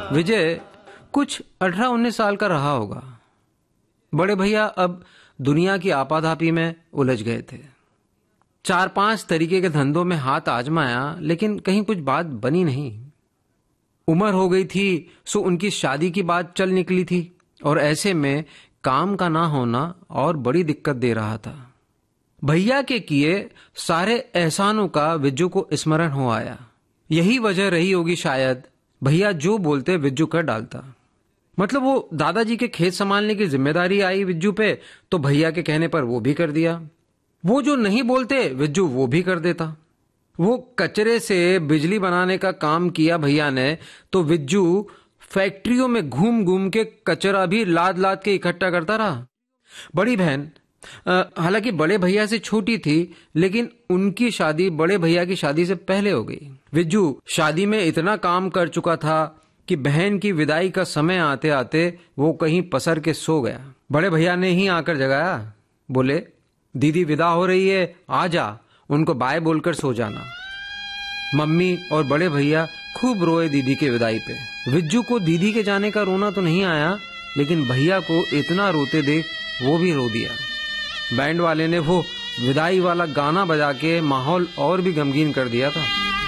विजय कुछ 18-19 साल का रहा होगा। बड़े भैया अब दुनिया की आपाधापी में उलझ गए थे। 4-5 तरीके के धंधों में हाथ आजमाया, लेकिन कहीं कुछ बात बनी नहीं। उम्र हो गई थी सो उनकी शादी की बात चल निकली थी, और ऐसे में काम का ना होना और बड़ी दिक्कत दे रहा था। भैया के किए सारे एहसानों का विज्जू को स्मरण हो आया। यही वजह रही होगी शायद, भैया जो बोलते विज्जू कर डालता। मतलब वो दादाजी के खेत संभालने की जिम्मेदारी आई विज्जू पे, तो भैया के कहने पर वो भी कर दिया। वो जो नहीं बोलते विज्जू वो भी कर देता। वो कचरे से बिजली बनाने का काम किया भैया ने, तो विज्जू फैक्ट्रियों में घूम घूम के कचरा भी लाद लाद के इकट्ठा करता रहा। बड़ी बहन हालांकि बड़े भैया से छोटी थी, लेकिन उनकी शादी बड़े भैया की शादी से पहले हो गई। विज्जू शादी में इतना काम कर चुका था कि बहन की विदाई का समय आते आते वो कहीं पसर के सो गया। बड़े भैया ने ही आकर जगाया, बोले दीदी विदा हो रही है, आ जा, उनको बाय बोलकर सो जाना। मम्मी और बड़े भैया खूब रोए दीदी के विदाई पे। विज्जू को दीदी के जाने का रोना तो नहीं आया, लेकिन भैया को इतना रोते देख वो भी रो दिया। बैंड वाले ने वो विदाई वाला गाना बजा के माहौल और भी गमगीन कर दिया था।